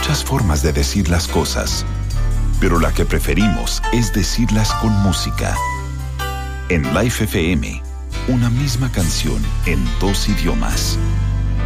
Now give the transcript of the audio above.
muchas formas de decir las cosas, pero la que preferimos es decirlas con música. En Life FM, una misma canción en 2 idiomas.